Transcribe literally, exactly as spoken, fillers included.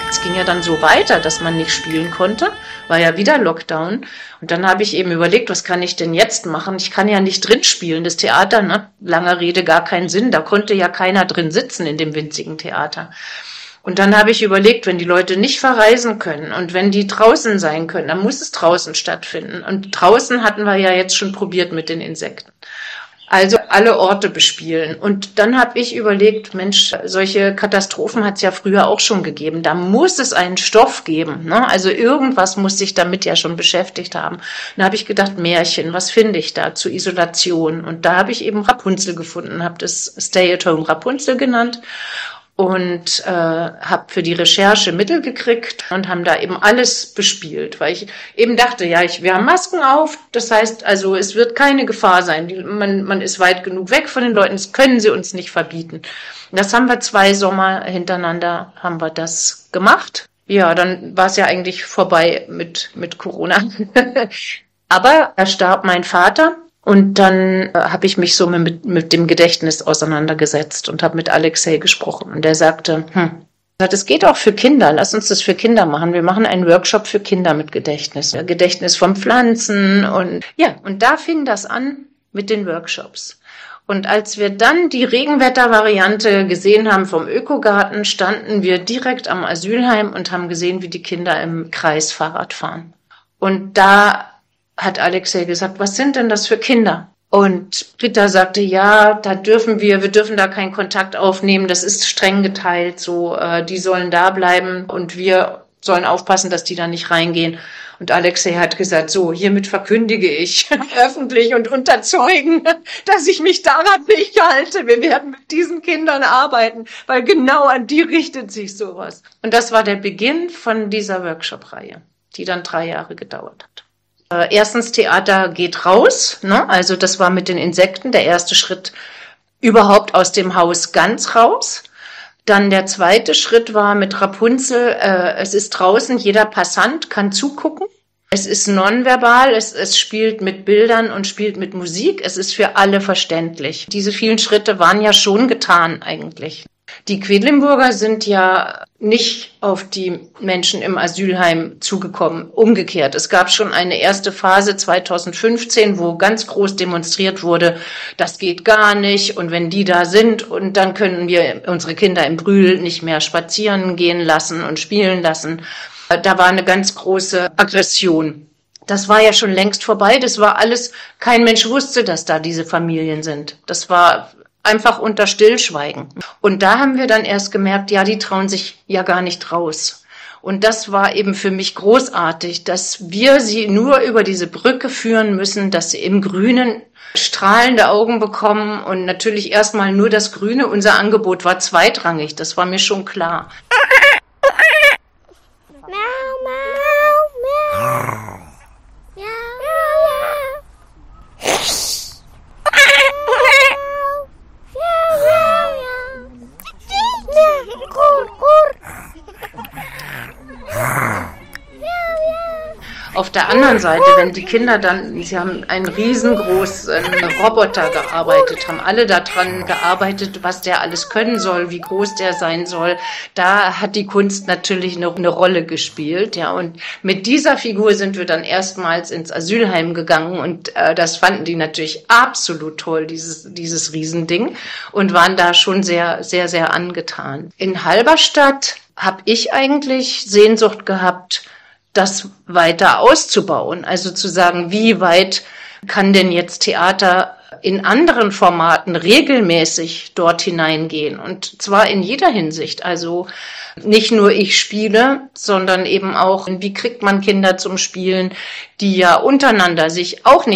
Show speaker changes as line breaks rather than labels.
Es ging ja dann so weiter, dass man nicht spielen konnte, war ja wieder Lockdown. Und dann habe ich eben überlegt, was kann ich denn jetzt machen? Ich kann ja nicht drin spielen, das Theater, ne? Langer Rede, gar keinen Sinn. Da konnte ja keiner drin sitzen in dem winzigen Theater. Und dann habe ich überlegt, wenn die Leute nicht verreisen können und wenn die draußen sein können, dann muss es draußen stattfinden. Und draußen hatten wir ja jetzt schon probiert mit den Insekten. Also alle Orte bespielen. Und dann habe ich überlegt, Mensch, solche Katastrophen hat es ja früher auch schon gegeben. Da muss es einen Stoff geben, ne? Also irgendwas muss sich damit ja schon beschäftigt haben. Dann habe ich gedacht, Märchen, was finde ich da zur Isolation? Und da habe ich eben Rapunzel gefunden, habe das Stay-at-Home Rapunzel genannt. Und äh, habe für die Recherche Mittel gekriegt und haben da eben alles bespielt, weil ich eben dachte, ja, ich, wir haben Masken auf, das heißt also, es wird keine Gefahr sein, die, man, man ist weit genug weg von den Leuten, das können sie uns nicht verbieten. Das haben wir zwei Sommer hintereinander, haben wir das gemacht. Ja, dann war es ja eigentlich vorbei mit, mit Corona. Aber da starb mein Vater. Und dann äh, habe ich mich so mit, mit dem Gedächtnis auseinandergesetzt und habe mit Alexei gesprochen. Und der sagte, hm, das geht auch für Kinder, lass uns das für Kinder machen. Wir machen einen Workshop für Kinder mit Gedächtnis. Gedächtnis von Pflanzen und ja, und da fing das an mit den Workshops. Und als wir dann die Regenwettervariante gesehen haben vom Ökogarten, standen wir direkt am Asylheim und haben gesehen, wie die Kinder im Kreis Fahrrad fahren. Und da hat Alexei gesagt, was sind denn das für Kinder? Und Britta sagte, ja, da dürfen wir, wir dürfen da keinen Kontakt aufnehmen, das ist streng geteilt, so, äh, die sollen da bleiben und wir sollen aufpassen, dass die da nicht reingehen. Und Alexei hat gesagt, so, hiermit verkündige ich öffentlich und unter Zeugen, dass ich mich daran nicht halte. Wir werden mit diesen Kindern arbeiten, weil genau an die richtet sich sowas. Und das war der Beginn von dieser Workshop-Reihe, die dann drei Jahre gedauert hat. Erstens, Theater geht raus, ne? Also das war mit den Insekten der erste Schritt überhaupt aus dem Haus ganz raus. Dann der zweite Schritt war mit Rapunzel, äh, es ist draußen, jeder Passant kann zugucken. Es ist nonverbal, es, es spielt mit Bildern und spielt mit Musik, es ist für alle verständlich. Diese vielen Schritte waren ja schon getan eigentlich. Die Quedlinburger sind ja nicht auf die Menschen im Asylheim zugekommen, umgekehrt. Es gab schon eine erste Phase zweitausendfünfzehn, wo ganz groß demonstriert wurde, das geht gar nicht und wenn die da sind und dann können wir unsere Kinder im Brühl nicht mehr spazieren gehen lassen und spielen lassen. Da war eine ganz große Aggression. Das war ja schon längst vorbei, das war alles, kein Mensch wusste, dass da diese Familien sind. Das war einfach unter Stillschweigen. Und da haben wir dann erst gemerkt, ja, die trauen sich ja gar nicht raus. Und das war eben für mich großartig, dass wir sie nur über diese Brücke führen müssen, dass sie im Grünen strahlende Augen bekommen und natürlich erstmal nur das Grüne. Unser Angebot war zweitrangig, das war mir schon klar. Auf der anderen Seite, wenn die Kinder dann, sie haben einen riesengroßen Roboter gearbeitet, haben alle daran gearbeitet, was der alles können soll, wie groß der sein soll. Da hat die Kunst natürlich eine, eine Rolle gespielt, ja. Und mit dieser Figur sind wir dann erstmals ins Asylheim gegangen und äh, das fanden die natürlich absolut toll, dieses dieses Riesending, und waren da schon sehr, sehr, sehr angetan. In Halberstadt habe ich eigentlich Sehnsucht gehabt, das weiter auszubauen. Also zu sagen, wie weit kann denn jetzt Theater in anderen Formaten regelmäßig dort hineingehen? Und zwar in jeder Hinsicht. Also nicht nur ich spiele, sondern eben auch, wie kriegt man Kinder zum Spielen, die ja untereinander sich auch nicht